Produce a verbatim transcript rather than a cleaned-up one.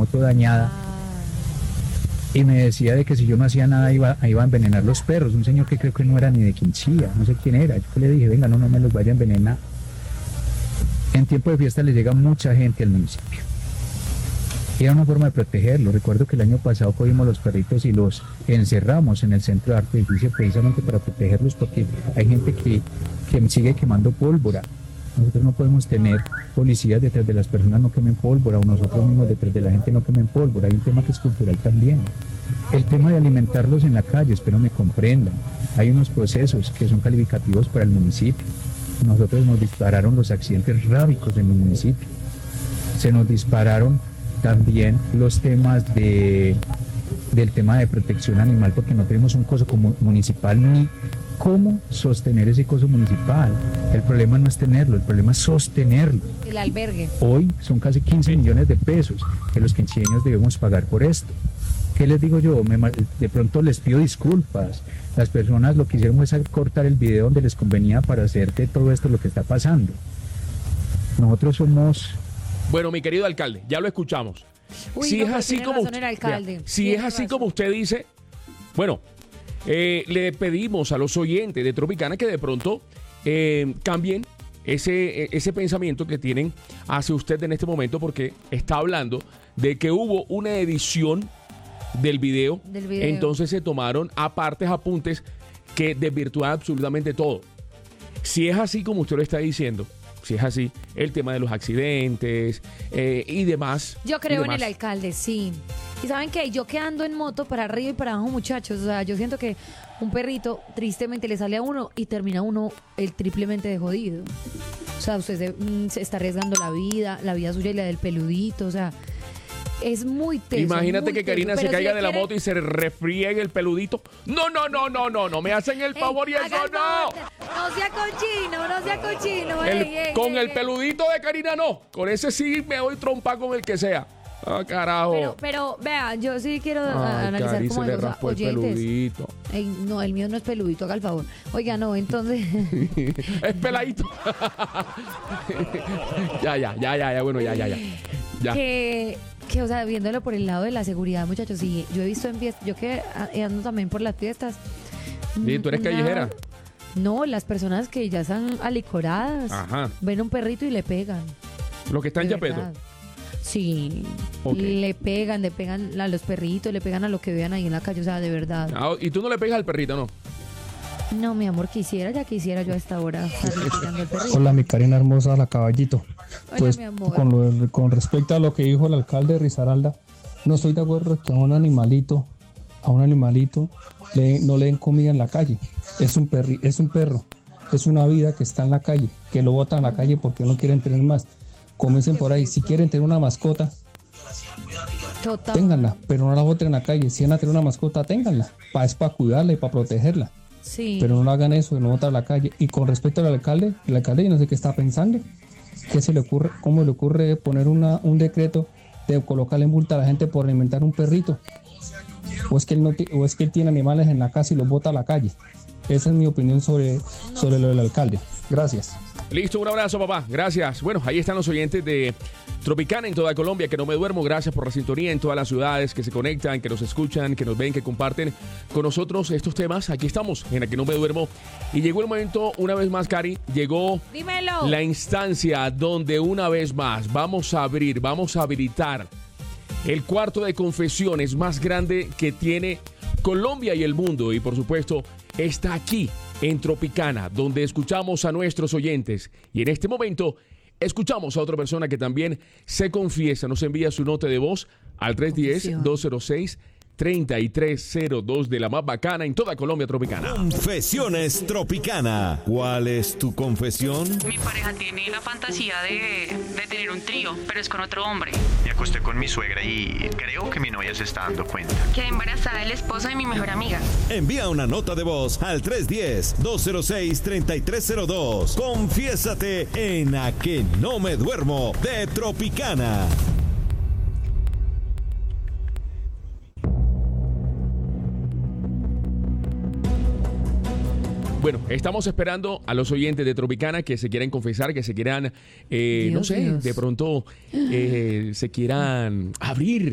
moto dañada. Y me decía de que si yo no hacía nada iba, iba a envenenar los perros. Un señor que creo que no era ni de Quinchía, no sé quién era. Yo le dije, venga, no, no me los vaya a envenenar. En tiempo de fiesta le llega mucha gente al municipio. Era una forma de protegerlos. Recuerdo que el año pasado cogimos los perritos y los encerramos en el centro de arte y justicia precisamente para protegerlos, porque hay gente que, que sigue quemando pólvora. Nosotros no podemos tener policías detrás de las personas, no quemen pólvora, o nosotros mismos detrás de la gente no quemen pólvora. Hay un tema que es cultural también. El tema de alimentarlos en la calle, espero me comprendan. Hay unos procesos que son calificativos para el municipio. Nosotros nos dispararon los accidentes rábicos en el municipio. Se nos dispararon también los temas de, del tema de protección animal, porque no tenemos un coso como municipal ni cómo sostener ese coso municipal. El problema no es tenerlo, el problema es sostenerlo. El albergue. Hoy son casi quince millones de pesos que los quinceañeros debemos pagar por esto. ¿Qué les digo yo? Me, de pronto les pido disculpas. Las personas lo que hicieron fue cortar el video donde les convenía para hacerte todo esto lo que está pasando. Nosotros somos... Bueno, mi querido alcalde, ya lo escuchamos. Uy, si no, es pero así tiene como razón el alcalde. Mira, si Tiene es así razón. como usted dice, bueno, eh, le pedimos a los oyentes de Tropicana que de pronto eh, cambien ese, ese pensamiento que tienen hacia usted en este momento, porque está hablando de que hubo una edición del video, Del video. entonces se tomaron apartes, apuntes que desvirtúan absolutamente todo. Si es así como usted lo está diciendo, si es así, el tema de los accidentes eh, y demás. Yo creo y en demás. el alcalde, sí. Y ¿saben qué? Yo que ando en moto para arriba y para abajo, muchachos, o sea, yo siento que un perrito tristemente le sale a uno y termina uno el triplemente de jodido. O sea, usted se, mm, se está arriesgando la vida, la vida suya y la del peludito, o sea, es muy teso. Imagínate muy que teso. Karina se Pero si caiga le de la quiere- moto y se refriegue el peludito. No, no, no, no, no, no me hacen el Ey, favor y haga eso el no. favor, No sea cochino, no sea cochino. El- ey, ey, con ey, el ey. peludito de Karina no. Con ese sí me doy trompa con el que sea. Ah, carajo. Pero, pero, vea, yo sí quiero a- Ay, analizar Cari, como se le algo, o sea, raspó el oyentes. peludito. Ey, no, el mío no es peludito, haga el favor. Oiga, no, entonces... Es peladito. ya, ya, ya, ya, ya, bueno, ya, ya, ya. Ya. que, que, o sea, viéndolo por el lado de la seguridad, muchachos, y yo he visto en fiestas, yo que ando también por las fiestas. Sí, ¿tú eres una- callejera? No, las personas que ya están alicoradas, Ajá. ven a un perrito y le pegan. Lo que está en de Yapeto. verdad. Sí, Ok. le pegan, le pegan a los perritos, le pegan a lo que vean ahí en la calle, o sea, de verdad. Ah, y tú no le pegas al perrito, ¿no? No, mi amor, quisiera, ya quisiera yo a esta hora estarle pegando al perrito. Hola, mi Karina hermosa, la caballito. Hola, Pues mi amor. con, lo- con respecto a lo que dijo el alcalde de Risaralda, no estoy de acuerdo que a un animalito, a un animalito le- no le den comida en la calle. Es un perri, es un perro, es una vida que está en la calle, que lo botan a la calle porque no quieren tener más. Comiencen por ahí, si quieren tener una mascota, Total. ténganla, pero no la boten en la calle. Si van a tener una mascota, ténganla, pa, es para cuidarla y para protegerla. Sí. Pero no lo hagan eso, de no botar a la calle. Y con respecto al alcalde, el alcalde yo no sé qué está pensando. ¿Qué se le ocurre? ¿Cómo le ocurre poner una, un decreto de colocarle multa a la gente por alimentar un perrito? ¿O es que él, no ti- o es que él tiene animales en la casa y los bota a la calle? Esa es mi opinión sobre, sobre lo del alcalde. Gracias. Listo, un abrazo, papá. Gracias. Bueno, ahí están los oyentes de Tropicana en toda Colombia, que no me duermo. Gracias por la sintonía en todas las ciudades que se conectan, que nos escuchan, que nos ven, que comparten con nosotros estos temas. Aquí estamos, en la que no me duermo. Y llegó el momento, una vez más, Cari, llegó Dímelo. la instancia donde una vez más vamos a abrir, vamos a habilitar el cuarto de confesiones más grande que tiene Colombia y el mundo. Y por supuesto, está aquí en Tropicana, donde escuchamos a nuestros oyentes. Y en este momento escuchamos a otra persona que también se confiesa. Nos envía su nota de voz al tres uno cero, dos cero seis, tres tres cero dos de la más bacana en toda Colombia Tropicana. Confesiones Tropicana. ¿Cuál es tu confesión? Mi pareja tiene la fantasía de, de tener un trío, pero es con otro hombre. Me acosté con mi suegra y creo que mi novia se está dando cuenta. Quedé embarazada del esposo de mi mejor amiga. Envía una nota de voz al tres uno cero, dos cero seis, tres tres cero dos. Confiésate en A Que No Me Duermo de Tropicana. Bueno, estamos esperando a los oyentes de Tropicana que se quieran confesar, que se quieran, eh, no Dios, sé, Dios. de pronto eh, se quieran abrir